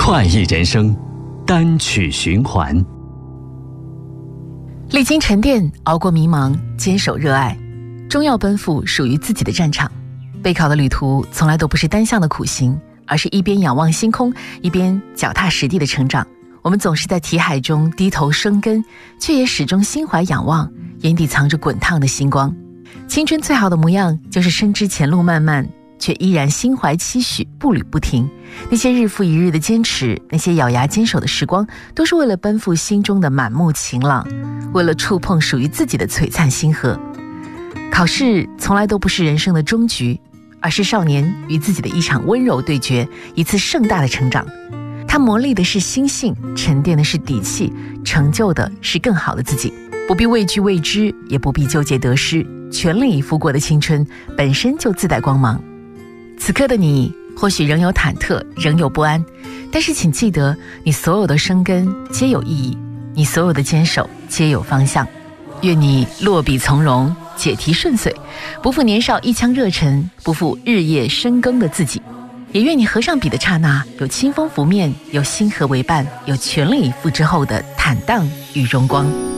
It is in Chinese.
快意人生，单曲循环。 历经沉淀，熬过迷茫，坚守热爱，终要奔赴属于自己的战场。备考的旅途从来都不是单向的苦行，而是一边仰望星空，一边脚踏实地的成长。我们总是在题海中低头生根，却也始终心怀仰望，眼底藏着滚烫的星光。青春最好的模样，就是深知前路漫漫，却依然心怀期许，步履不停。那些日复一日的坚持，那些咬牙坚守的时光，都是为了奔赴心中的满目晴朗，为了触碰属于自己的璀璨星河。考试从来都不是人生的终局，而是少年与自己的一场温柔对决，一次盛大的成长。它磨砺的是心性，沉淀的是底气，成就的是更好的自己。不必畏惧未知，也不必纠结得失，全力以赴过的青春本身就自带光芒。此刻的你或许仍有忐忑，仍有不安，但是请记得，你所有的生根皆有意义，你所有的坚守皆有方向。愿你落笔从容，解题顺遂，不负年少一腔热忱，不负日夜深耕的自己。也愿你合上笔的刹那，有清风拂面，有星河为伴，有全力以赴之后的坦荡与荣光。